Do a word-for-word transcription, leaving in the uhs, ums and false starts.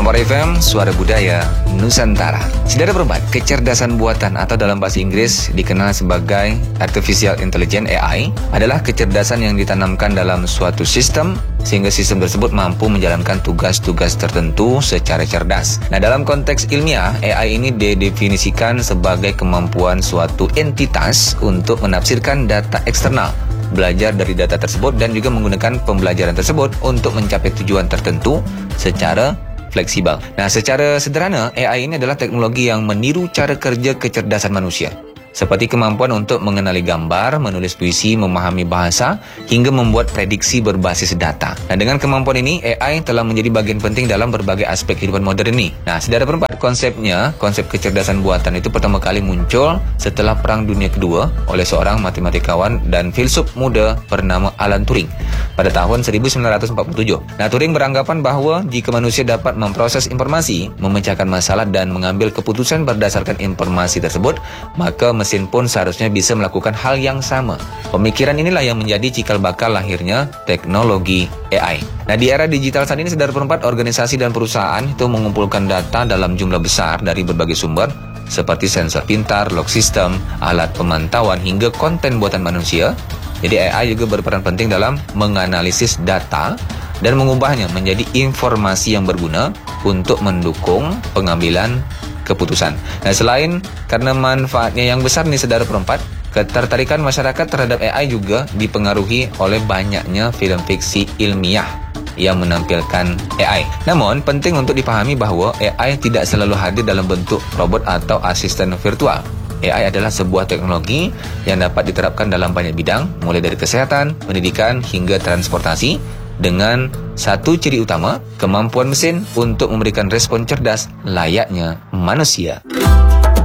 Tambora F M, Suara Budaya Nusantara. Saudara perempat, kecerdasan buatan atau dalam bahasa Inggris dikenal sebagai Artificial Intelligence A I adalah kecerdasan yang ditanamkan dalam suatu sistem sehingga sistem tersebut mampu menjalankan tugas-tugas tertentu secara cerdas. Nah, dalam konteks ilmiah, A I ini didefinisikan sebagai kemampuan suatu entitas untuk menafsirkan data eksternal, belajar dari data tersebut dan juga menggunakan pembelajaran tersebut untuk mencapai tujuan tertentu secara fleksibel. Nah, secara sederhana, A I ini adalah teknologi yang meniru cara kerja kecerdasan manusia, seperti kemampuan untuk mengenali gambar, menulis puisi, memahami bahasa, hingga membuat prediksi berbasis data. Nah, dengan kemampuan ini, A I telah menjadi bagian penting dalam berbagai aspek kehidupan moden ini. Nah, saudara perempat, konsepnya, konsep kecerdasan buatan itu pertama kali muncul setelah Perang Dunia Kedua oleh seorang matematikawan dan filsuf muda bernama Alan Turing pada tahun seribu sembilan ratus empat puluh tujuh. Nah, Turing beranggapan bahwa jika manusia dapat memproses informasi, memecahkan masalah dan mengambil keputusan berdasarkan informasi tersebut, maka mesin pun seharusnya bisa melakukan hal yang sama. Pemikiran inilah yang menjadi cikal bakal lahirnya teknologi A I. Nah, di era digital saat ini, saudara perempat, organisasi dan perusahaan itu mengumpulkan data dalam jumlah besar dari berbagai sumber seperti sensor pintar, log system, alat pemantauan, hingga konten buatan manusia. Jadi A I juga berperan penting dalam menganalisis data dan mengubahnya menjadi informasi yang berguna untuk mendukung pengambilan keputusan. Nah, selain karena manfaatnya yang besar nih, saudara perempat, ketertarikan masyarakat terhadap A I juga dipengaruhi oleh banyaknya film fiksi ilmiah yang menampilkan A I. Namun, penting untuk dipahami bahwa A I tidak selalu hadir dalam bentuk robot atau asisten virtual. A I adalah sebuah teknologi yang dapat diterapkan dalam banyak bidang, mulai dari kesehatan, pendidikan, hingga transportasi, dengan satu ciri utama, kemampuan mesin untuk memberikan respon cerdas layaknya manusia.